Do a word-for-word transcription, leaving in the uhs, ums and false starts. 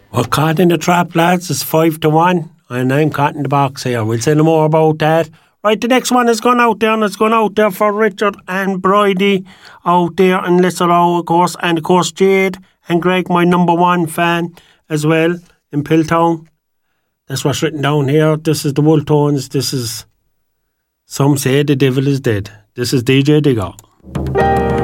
Well, caught in the trap, lads. It's five to one, and I'm caught in the box here. We'll say no more about that. Right, the next one is going out there, and it's going out there for Richard and Bridie out there in Lisserow, of course, and of course Jade and Greg, my number one fan as well in Piltown. That's what's written down here. This is the Wooltones. This is Some Say the Devil is Dead. This is D J Digger.